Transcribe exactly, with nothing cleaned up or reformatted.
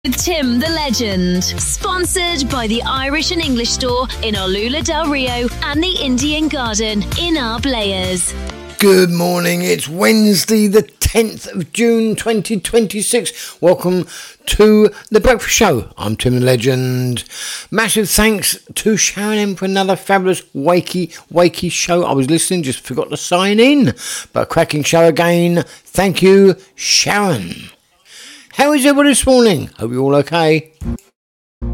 With Tim the Legend. Sponsored by the Irish and English Store in Olula del Rio and the Indian Garden in Arblayers. Good morning, it's Wednesday the tenth of June twenty twenty-six. Welcome to The Breakfast Show. I'm Tim the Legend. Massive thanks to Sharon M for another fabulous wakey, wakey show. I was listening, just forgot to sign in. But a cracking show again. Thank you, Sharon. How is everybody this morning? Hope you're all okay.